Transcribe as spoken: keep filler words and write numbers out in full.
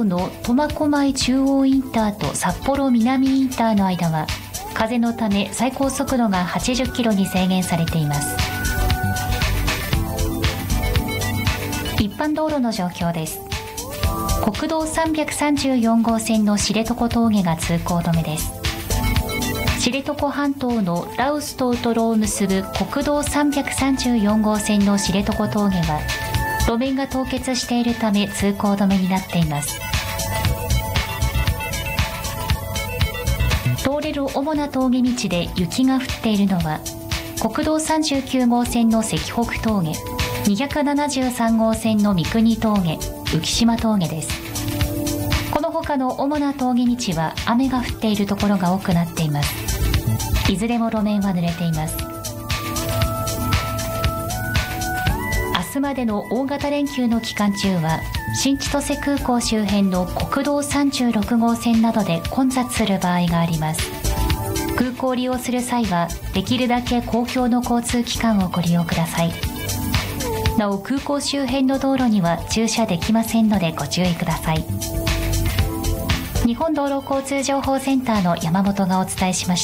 の苫小牧中央インターと札幌南インターの間は風のため最高速度がはちじゅっキロに制限されています。一般道路の状況です。国道さんびゃくさんじゅうよん号線の知床峠が通行止めです。知床半島の羅臼とウトロを結ぶ国道さんびゃくさんじゅうよん号線の知床峠は路面が凍結しているため通行止めになっています。通れる主な峠道で雪が降っているのは国道さんじゅうきゅう号線の石北峠、にひゃくななじゅうさん号線の三国峠、浮島峠です。この他の主な峠道は雨が降っているところが多くなっています。いずれも路面は濡れています。明日までの大型連休の期間中は新千歳空港周辺の国道さんじゅうろく号線などで混雑する場合があります。空港を利用する際はできるだけ公共の交通機関をご利用ください。なお空港周辺の道路には駐車できませんのでご注意ください。日本道路交通情報センターの山本がお伝えしました。